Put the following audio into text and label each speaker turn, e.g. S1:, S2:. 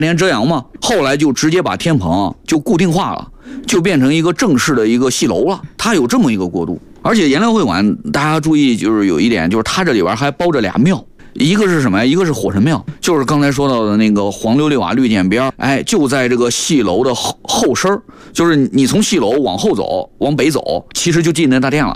S1: 连遮阳嘛，后来就直接把天棚就固定化了，就变成一个正式的一个戏楼了。它有这么一个过渡。而且颜料会馆大家注意，就是有一点，就是它这里边还包着俩庙，一个是什么呀？一个是火神庙，就是刚才说到的那个黄琉璃瓦绿涧边，哎，就在这个戏楼的后身，就是你从戏楼往后走，往北走，其实就进那大殿了。